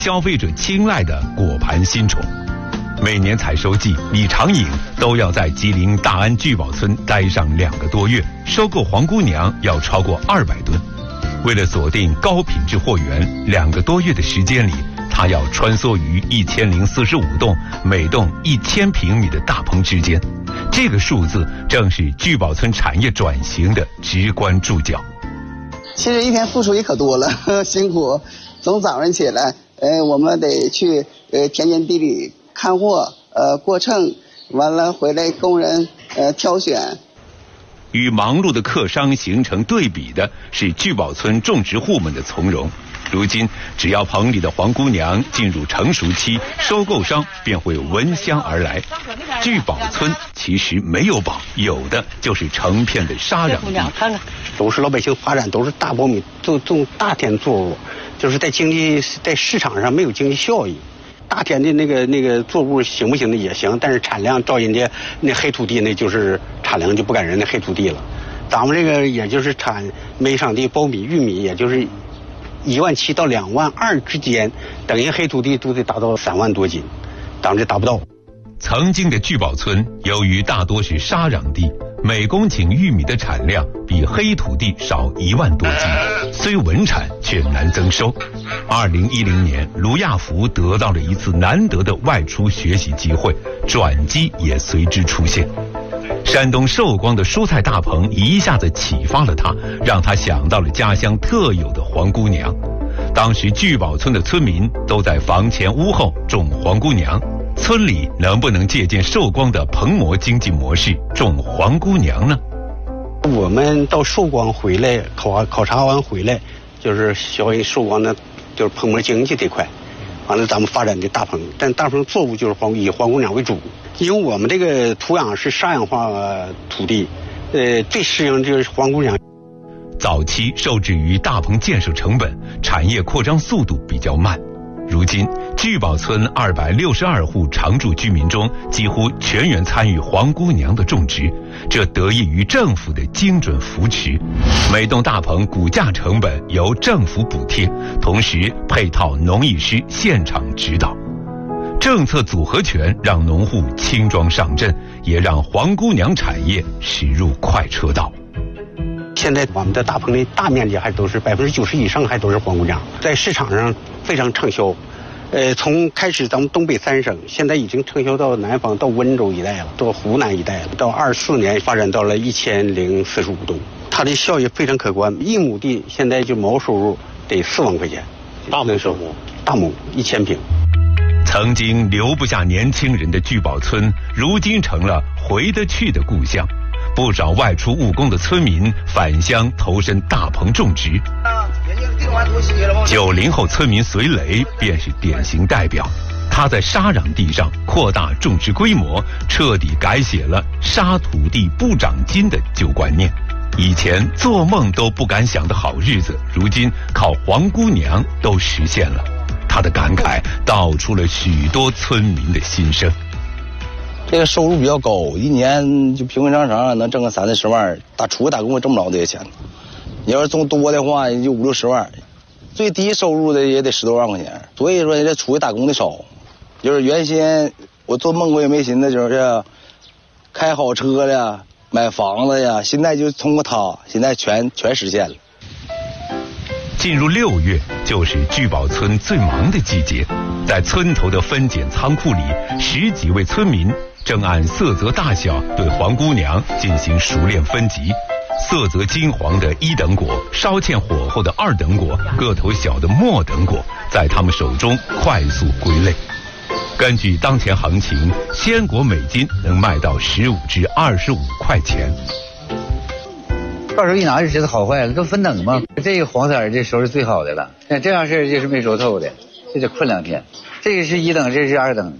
消费者青睐的果盘新宠。每年采收季，李长颖都要在吉林大安聚宝村待上2个多月，收购黄姑娘要超过200吨。为了锁定高品质货源，2个多月的时间里，他要穿梭于1045栋，每栋1000平米的大棚之间。这个数字正是聚宝村产业转型的直观注脚。 其实一天付出也可多了，辛苦。从早上起来，我们得去田间地里看货，过秤，完了回来工人挑选。 与忙碌的客商形成对比的是聚宝村种植户们的从容。如今，只要棚里的黄姑娘进入成熟期，收购商便会闻香而来。聚宝村其实没有宝，有的就是成片的沙壤地。 看看，都是老百姓发展，都是大苞米，种大田作物，就是在市场上没有经济效益。大田的那个作物行不行的也行，但是产量照人家那黑土地，那就是产量就不赶人那黑土地了。咱们这个也就是产每场地苞米、玉米，也就是17000到22000之间，等于黑土地都得达到3万多斤，咱们这达不到。 曾经的聚宝村由于大多是沙壤地，每公顷玉米的产量比黑土地少1万多斤，虽稳产却难增收。2010年，卢亚福得到了一次难得的外出学习机会，转机也随之出现。山东寿光的蔬菜大棚一下子启发了他，让他想到了家乡特有的黄姑娘。当时聚宝村的村民都在房前屋后种黄姑娘，村里能不能借鉴寿光的棚模经济模式种黄姑娘呢？ 我们到寿光回来考察完回来，就是学习寿光的就是棚模经济这块，完了咱们发展的大棚，但大棚作物就是以黄姑娘为主，因为我们这个土壤是沙壤化土地，最适应这个黄姑娘。 早期受制于大棚建设成本，产业扩张速度比较慢。如今，聚宝村262户常住居民中，几乎全员参与黄姑娘的种植，这得益于政府的精准扶持。每栋大棚骨架成本由政府补贴，同时配套农艺师现场指导。政策组合拳让农户轻装上阵，也让黄姑娘产业驶入快车道。 现在我们的大棚的大面积还都是90%以上还都是黄姑娘，在市场上非常畅销。从开始咱们东北3省，现在已经畅销到南方，到温州一带了，到湖南一带了，到24年发展到了1045栋，它的效益非常可观。1亩地现在就毛收入得4万块钱，大亩收入，大亩1000平。 曾经留不下年轻人的聚宝村，如今成了回得去的故乡。不少外出务工的村民返乡投身大棚种植。90后村民隋雷便是典型代表，他在沙壤地上扩大种植规模，彻底改写了沙土地不长金的旧观念。以前做梦都不敢想的好日子，如今靠黄姑娘都实现了。他的感慨道出了许多村民的心声。 这个收入比较高，一年就平平常常能挣个30-40万，出去打工也挣不着这些钱。你要是挣多的话，也就50-60万，最低收入的也得10多万块钱。所以说，这出去打工的少。就是原先我做梦我也没寻思，就是开好车了、买房子呀，现在就通过他，现在全实现了。 进入6月，就是聚宝村最忙的季节，在村头的分拣仓库里，10几位村民正按色泽大小对黄姑娘进行熟练分级。色泽金黄的1等果，稍欠火候的2等果，个头小的末等果，在他们手中快速归类。根据当前行情，鲜果每斤能卖到15至25块钱。 到时候一拿就知道好坏了，都分等嘛。这个黄色这时候是最好的了，像这样式就是没熟透的，这得困2天。这个是1等，这是2等。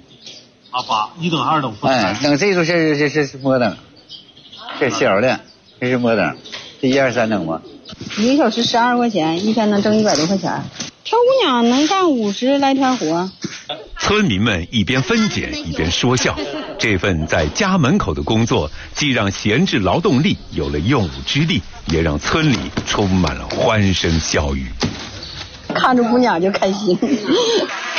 1等2等。 等这都是末等，这小的这是末等，这1、2、3等嘛。 1个小时12块钱，一天能挣100多块钱。挑姑娘能干50来天活。 村民们一边分拣一边说笑，这份在家门口的工作，既让闲置劳动力有了用武之地，也让村里充满了欢声笑语。 看着姑娘就开心。